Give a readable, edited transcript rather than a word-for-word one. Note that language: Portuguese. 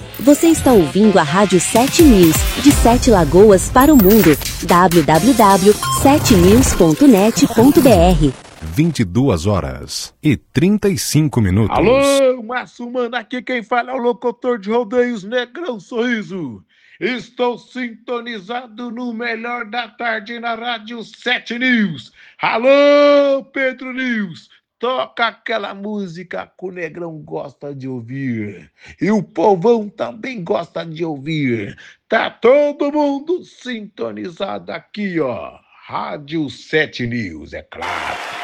Você está ouvindo a Rádio 7 News, de 7 Lagoas para o mundo. www.7news.net.br 22h35. Alô, Massumano, aqui quem fala é o locutor de rodeios Negrão Sorriso. Estou sintonizado no melhor da tarde na Rádio 7 News. Alô, Pedro News, toca aquela música que o Negrão gosta de ouvir. E o povão também gosta de ouvir. Tá todo mundo sintonizado aqui, ó. Rádio 7 News, é claro.